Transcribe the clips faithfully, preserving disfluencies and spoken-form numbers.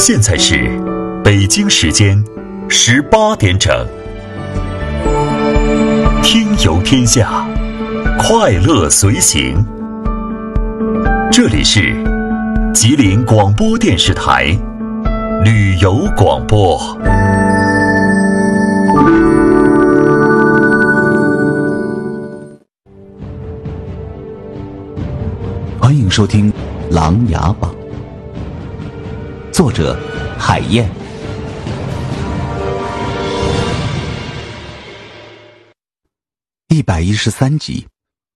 现在是北京时间十八点整。听游天下，快乐随行。这里是吉林广播电视台旅游广播。 欢迎收听《琅琊榜》，作者海燕。一百一十三集。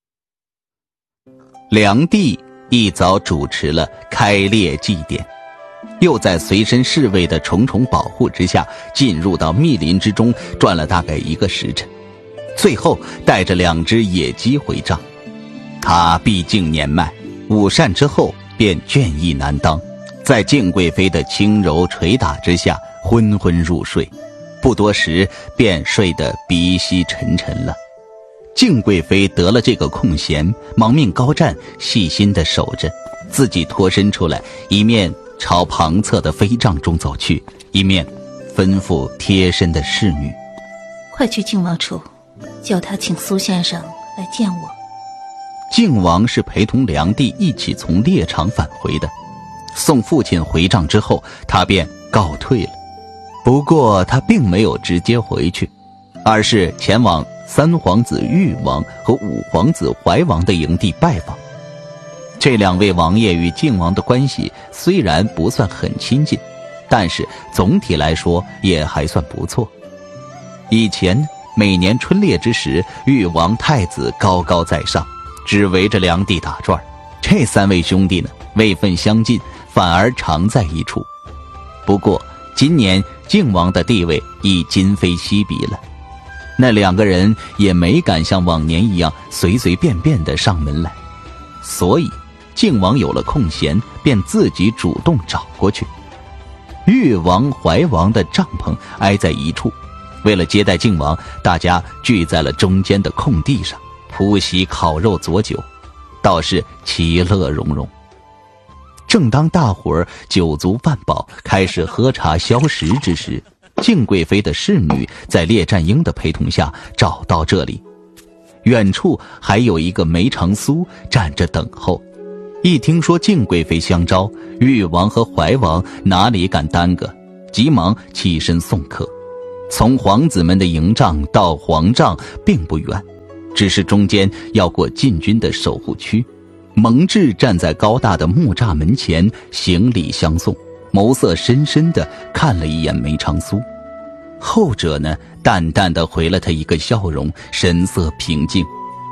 梁帝一早主持了开猎祭典，又在随身侍卫的重重保护之下，进入到密林之中，转了大概一个时辰，最后带着两只野鸡回帐。他毕竟年迈，午膳之后便倦意难当，在敬贵妃的轻柔捶打之下昏昏入睡，不多时便睡得鼻息沉沉了。敬贵妃得了这个空闲，忙命高湛细心地守着，自己脱身出来，一面朝旁侧的飞帐中走去，一面吩咐贴身的侍女： 快去靖王处，叫他请苏先生来见我。 靖王是陪同梁帝一起从猎场返回的，送父亲回帐之后，他便告退了。不过他并没有直接回去，而是前往三皇子誉王和五皇子怀王的营地拜访。这两位王爷与靖王的关系虽然不算很亲近，但是总体来说也还算不错。以前每年春猎之时，誉王太子高高在上，只围着梁帝打转，这三位兄弟呢，位分相近，反而常在一处。不过今年靖王的地位已今非昔比了，那两个人也没敢像往年一样随随便便地上门来，所以靖王有了空闲，便自己主动找过去。誉王、怀王的帐篷挨在一处，为了接待靖王，大家聚在了中间的空地上，铺席烤肉佐酒，倒是其乐融融。正当大伙儿酒足饭饱，开始喝茶消食之时，敬贵妃的侍女在列战英的陪同下找到这里。远处还有一个梅长苏站着等候，一听说敬贵妃相招，誉王和怀王哪里敢耽搁，急忙起身送客。从皇子们的营帐到皇帐并不远，只是中间要过禁军的守护区。蒙挚站在高大的木栅门前行礼相送，眸色深深地看了一眼梅长苏，后者呢淡淡地回了他一个笑容，神色平静。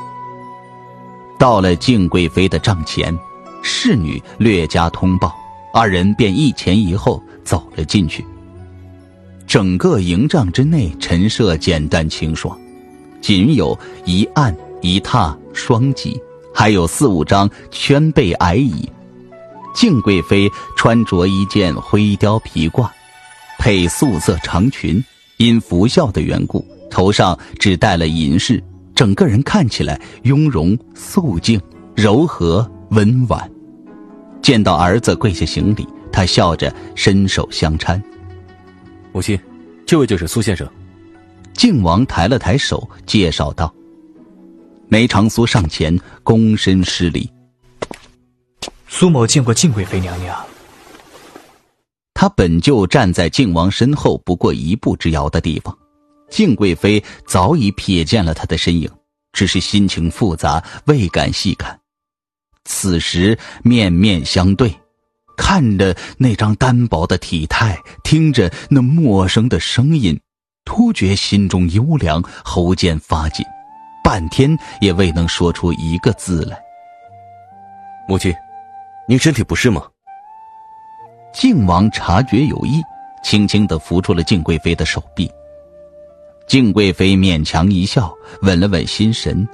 到了敬贵妃的帐前，侍女略加通报，二人便一前一后走了进去。整个营帐之内陈设简单清爽，仅有一案一榻双几，还有四五张圈背矮椅。敬贵妃穿着一件灰貂皮褂，配素色长裙，因服孝的缘故，头上只戴了银饰，整个人看起来雍容肃静，柔和温婉。见到儿子跪下行礼，他笑着伸手相搀。 母亲，这位就是苏先生。 靖王抬了抬手介绍道。梅长苏上前躬身施礼。 苏某见过敬贵妃娘娘。 他本就站在靖王身后不过一步之遥的地方，敬贵妃早已瞥见了他的身影，只是心情复杂，未敢细看。此时面面相对，看着那张单薄的体态，听着那陌生的声音，突觉心中幽凉，喉间发紧，半天也未能说出一个字来。 母亲，您身体不适吗？ 靖王察觉有异，轻轻地扶住了敬贵妃的手臂。敬贵妃勉强一笑，稳了稳心神。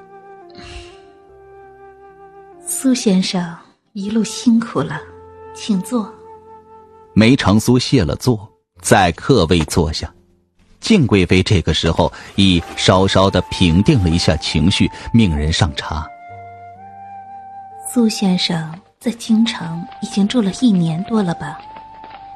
苏先生一路辛苦了，请坐。 梅长苏谢了座，在客位坐下。敬贵妃这个时候已稍稍地平定了一下情绪，命人上茶。 苏先生在京城已经住了一年多了吧？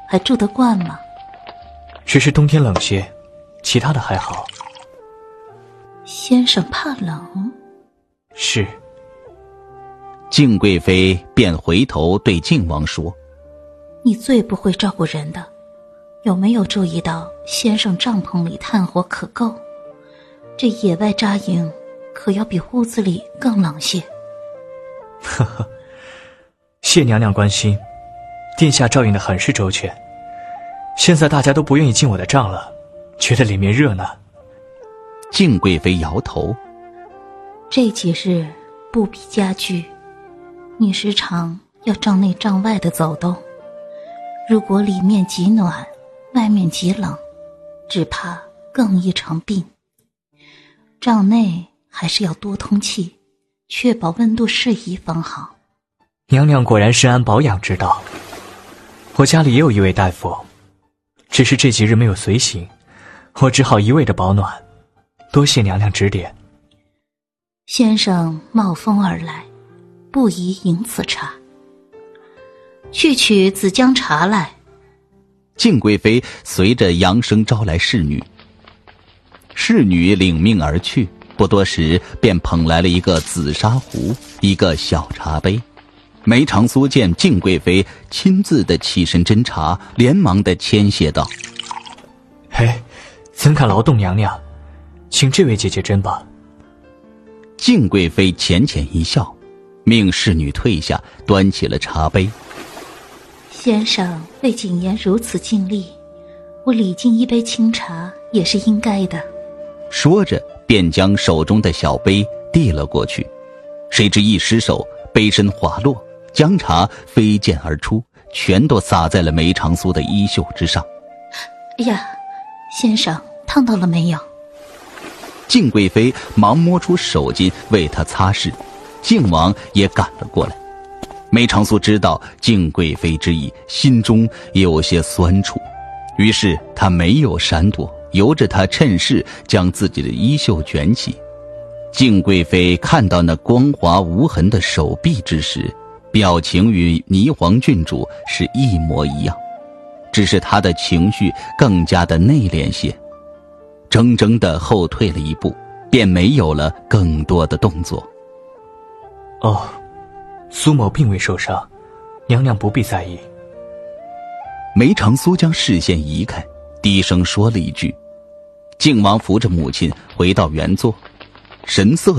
还住得惯吗？ 只是冬天冷些，其他的还好。 先生怕冷？ 是。 敬贵妃便回头对靖王说： 你最不会照顾人的，有没有注意到先生帐篷里炭火可够？这野外扎营可要比屋子里更冷些。 呵呵，谢娘娘关心，殿下照应得很是周全。现在大家都不愿意进我的帐了，觉得里面热呢。 敬贵妃摇头： 这几日不比家居，你时常要帐内帐外的走动，如果里面极暖，外面极冷，只怕更易成病。帐内还是要多通气，确保温度适宜方好。 娘娘果然深谙保养之道。我家里也有一位大夫，只是这几日没有随行，我只好一味的保暖，多谢娘娘指点。 先生冒风而来，不宜饮此茶，去取紫姜茶来。 敬贵妃随着扬声招来侍女，侍女领命而去，不多时便捧来了一个紫砂壶，一个小茶杯。梅长苏见敬贵妃亲自的起身斟茶，连忙的谦谢道： 嘿，怎敢劳动娘娘，请这位姐姐斟吧。 敬贵妃浅浅一笑，命侍女退下，端起了茶杯。 先生为谨言如此尽力，我礼敬一杯清茶也是应该的。 说着便将手中的小杯递了过去，谁知一失手，杯身滑落，姜茶飞溅而出，全都洒在了梅长苏的衣袖之上。 哎呀，先生烫到了没有？ 敬贵妃忙摸出手巾为他擦拭，靖王也赶了过来。梅长苏知道敬贵妃之意，心中有些酸楚，于是他没有闪躲，由着他趁势将自己的衣袖卷起。敬贵妃看到那光滑无痕的手臂之时，表情与霓凰郡主是一模一样，只是她的情绪更加的内敛些，怔怔地后退了一步，便没有了更多的动作。 哦，苏某并未受伤，娘娘不必在意。 梅长苏将视线移开，低声说了一句。靖王扶着母亲回到原座，神色